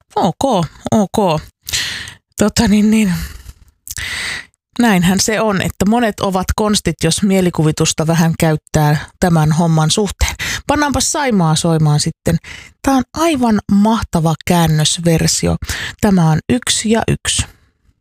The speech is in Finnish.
Ok. Näinhän se on, että monet ovat konstit, jos mielikuvitusta vähän käyttää tämän homman suhteen. Pannaanpa Saimaa soimaan sitten. Tämä on aivan mahtava käännösversio. Tämä on 1 ja 1.